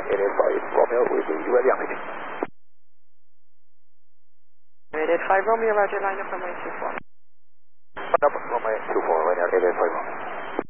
885 Romeo, we will be ready on meeting. 885 Romeo, roger, line up runway 24. Line up runway 24, right here, 885 Romeo.